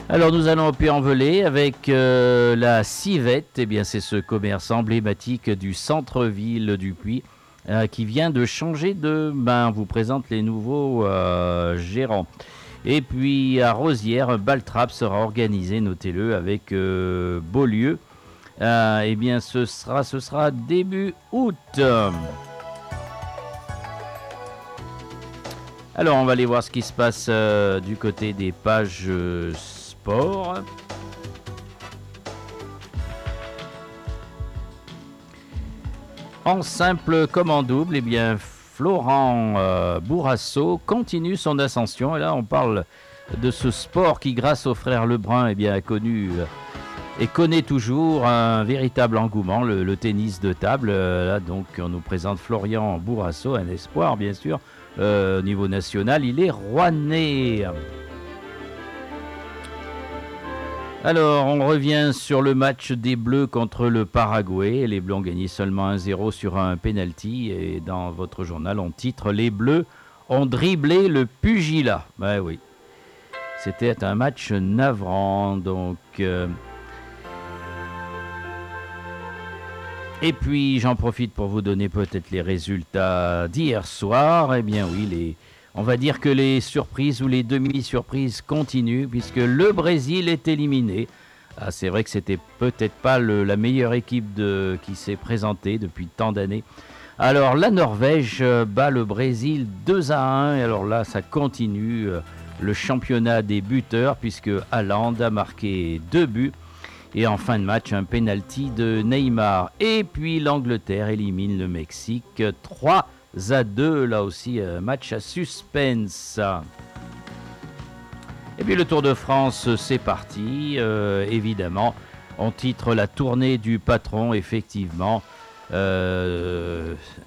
Alors nous allons au Puy-en-Velay avec la Civette. Eh bien, c'est ce commerce emblématique du centre-ville du Puy qui vient de changer de main. On vous présente les nouveaux gérants. Et puis à Rosières, un bal trap sera organisé, notez-le, avec Beaulieu. Eh bien, ce sera début août. Alors, on va aller voir ce qui se passe du côté des pages sport. En simple comme en double, eh bien, Florent Bourrasso continue son ascension. Et là, on parle de ce sport qui, grâce au frère Lebrun, eh bien, a connu et connaît toujours un véritable engouement, le tennis de table. Là, donc, on nous présente Florian Bourrasso, un espoir, bien sûr, au niveau national. Il est rouennais. Alors, on revient sur le match des Bleus contre le Paraguay. Les Bleus ont gagné seulement 1-0 sur un penalty. Et dans votre journal, on titre « Les Bleus ont dribblé le pugilat ». Ben oui, c'était un match navrant. Donc, et puis, j'en profite pour vous donner peut-être les résultats d'hier soir. Eh bien oui, on va dire que les surprises ou les demi-surprises continuent puisque le Brésil est éliminé. Ah, c'est vrai que c'était peut-être pas la meilleure équipe qui s'est présentée depuis tant d'années. Alors la Norvège bat le Brésil 2-1. Et alors là, ça continue le championnat des buteurs puisque Haaland a marqué 2 buts. Et en fin de match, un penalty de Neymar. Et puis l'Angleterre élimine le Mexique 3-2. Là aussi, match à suspense. Et puis le Tour de France, c'est parti. Évidemment, on titre la tournée du patron, effectivement.